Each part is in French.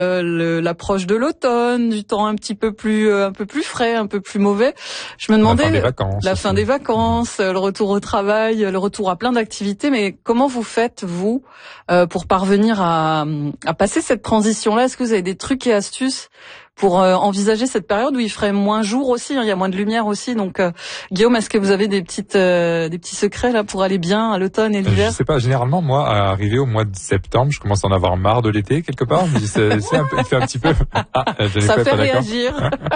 l'approche de l'automne, du temps un peu plus frais, un peu plus mauvais. Je me demandais la fin des vacances, le retour au travail, le retour à plein d'activités. Mais comment vous faites vous pour parvenir à passer cette transition-là? Est-ce que vous avez des trucs et astuces pour envisager cette période où il ferait moins jour aussi, hein, il y a moins de lumière aussi. Donc Guillaume, est-ce que vous avez des petits secrets là pour aller bien à l'automne et l'hiver? Je sais pas, généralement moi, arrivé au mois de septembre, je commence à en avoir marre de l'été quelque part. Je me dis, il fait un petit peu. Ça fait réagir.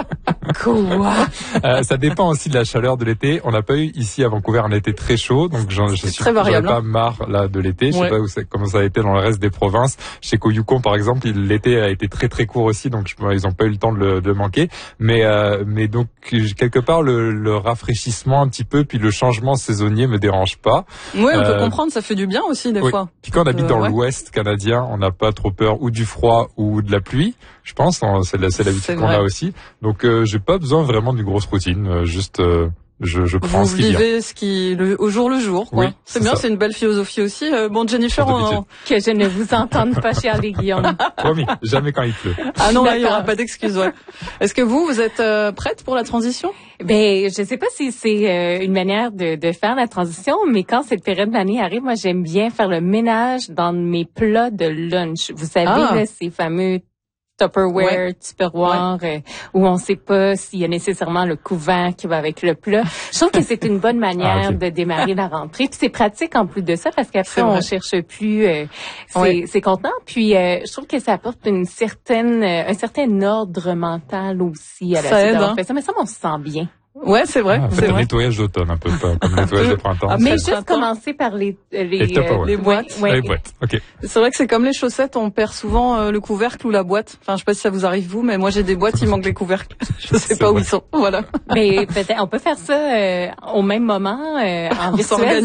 Quoi? Ça dépend aussi de la chaleur de l'été. On n'a pas eu ici à Vancouver un été très chaud, donc j'en ai pas marre là de l'été. Je sais pas comment ça a été dans le reste des provinces. Je sais qu'au Yukon par exemple, l'été a été très très court aussi, donc ils ont pas eu le temps de le manquer. Mais donc quelque part le rafraîchissement un petit peu, puis le changement saisonnier me dérange pas. Oui, on peut comprendre, ça fait du bien aussi des fois. Puis quand on habite dans l'Ouest canadien, on n'a pas trop peur ou du froid ou de la pluie. Je pense, c'est l'habitude qu'on a aussi. Donc j'ai pas besoin vraiment d'une grosse routine, juste je prends ce qui vient. Vous vivez au jour le jour, quoi. Oui, c'est bien, c'est une belle philosophie aussi. Bon, Jennifer, que je ne vous entende pas chialer, Guillaume. Promis, jamais quand il pleut. Ah non, là, il y aura pas d'excuses, ouais. Est-ce que vous êtes prête pour la transition? Ben, je sais pas si c'est une manière de faire la transition, mais quand cette période de l'année arrive, moi, j'aime bien faire le ménage dans mes plats de lunch. Vous savez, là, ces fameux Tupperware, Tupperware, où on sait pas s'il y a nécessairement le couvert qui va avec le plat. Je trouve que c'est une bonne manière de démarrer la rentrée. Puis c'est pratique en plus de ça, parce qu'après, on cherche plus ces contenants. Puis je trouve que ça apporte un certain ordre mental aussi à la suite d'avoir fait ça. Mais ça, on se sent bien. Ouais, c'est vrai. C'est le nettoyage d'automne, un peu comme le nettoyage de printemps. Mais juste commencer par les boîtes. Les boîtes. OK. C'est vrai que c'est comme les chaussettes, on perd souvent le couvercle ou la boîte. Enfin, je sais pas si ça vous arrive vous, mais moi j'ai des boîtes, il manque les couvercles. Je sais pas où ils sont. Voilà. Mais peut-être on peut faire ça au même moment en virtuel.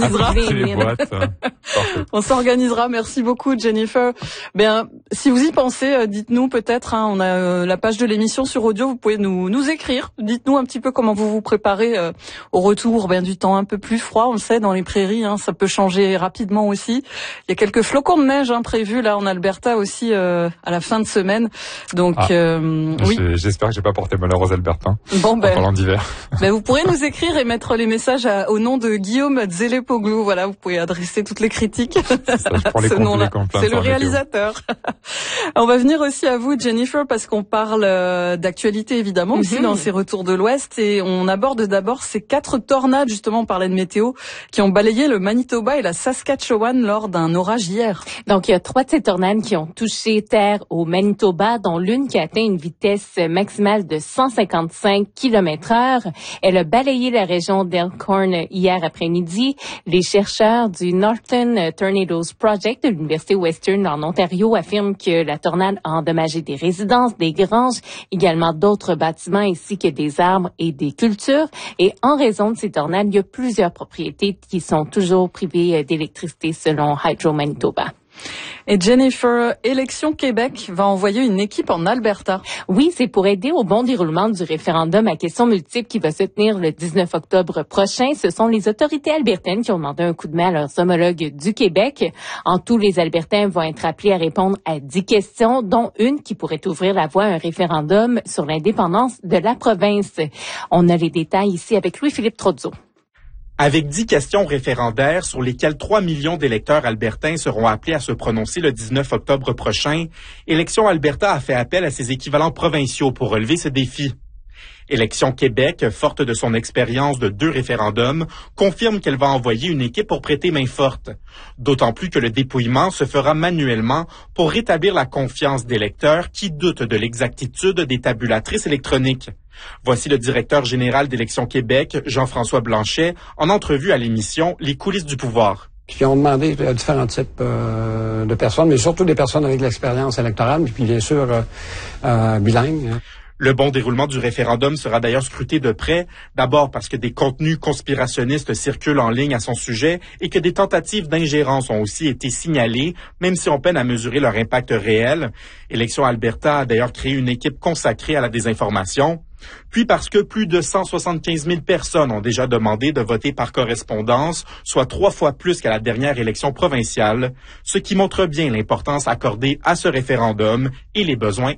On s'organisera. Merci beaucoup, Jennifer. Bien, si vous y pensez, dites-nous peut-être. On a la page de l'émission sur audio. Vous pouvez nous écrire. Dites-nous un petit peu comment vous préparer au retour du temps un peu plus froid. On le sait, dans les prairies, ça peut changer rapidement aussi. Il y a quelques flocons de neige prévus là en Alberta aussi à la fin de semaine. Donc oui. J'espère que j'ai pas porté malheur aux Albertains. En parlant d'hiver. Vous pourrez nous écrire et mettre les messages au nom de Guillaume Zelepoglou. Voilà, vous pouvez adresser toutes les critiques. Je prends les ce nom-là. C'est le réalisateur. On va venir aussi à vous, Jennifer, parce qu'on parle d'actualité évidemment aussi dans ces retours de l'Ouest, et on aborde d'abord ces 4 tornades, justement, on parlait de météo, qui ont balayé le Manitoba et la Saskatchewan lors d'un orage hier. Donc, il y a 3 de ces tornades qui ont touché terre au Manitoba, dont l'une qui a atteint une vitesse maximale de 155 km/h. Elle a balayé la région d'Elkhorn hier après-midi. Les chercheurs du Northern Tornadoes Project de l'Université Western en Ontario affirment que la tornade a endommagé des résidences, des granges, également d'autres bâtiments ainsi que des arbres et des cultures. Et en raison de ces tornades, il y a plusieurs propriétés qui sont toujours privées d'électricité selon Hydro Manitoba. Et Jennifer, Élections Québec va envoyer une équipe en Alberta. Oui, c'est pour aider au bon déroulement du référendum à questions multiples qui va se tenir le 19 octobre prochain. Ce sont les autorités albertaines qui ont demandé un coup de main à leurs homologues du Québec. En tout, les Albertains vont être appelés à répondre à 10 questions, dont une qui pourrait ouvrir la voie à un référendum sur l'indépendance de la province. On a les détails ici avec Louis-Philippe Trozzo. Avec 10 questions référendaires sur lesquelles 3 millions d'électeurs albertains seront appelés à se prononcer le 19 octobre prochain, Élections Alberta a fait appel à ses équivalents provinciaux pour relever ce défi. Élections Québec, forte de son expérience de 2 référendums, confirme qu'elle va envoyer une équipe pour prêter main forte. D'autant plus que le dépouillement se fera manuellement pour rétablir la confiance des lecteurs qui doutent de l'exactitude des tabulatrices électroniques. Voici le directeur général d'Élections Québec, Jean-François Blanchet, en entrevue à l'émission Les coulisses du pouvoir. Puis on demandé à différents types de personnes, mais surtout des personnes avec de l'expérience électorale, puis bien sûr bilingues. Le bon déroulement du référendum sera d'ailleurs scruté de près, d'abord parce que des contenus conspirationnistes circulent en ligne à son sujet et que des tentatives d'ingérence ont aussi été signalées, même si on peine à mesurer leur impact réel. Élections Alberta a d'ailleurs créé une équipe consacrée à la désinformation. Puis parce que plus de 175 000 personnes ont déjà demandé de voter par correspondance, soit 3 fois plus qu'à la dernière élection provinciale, ce qui montre bien l'importance accordée à ce référendum et les besoins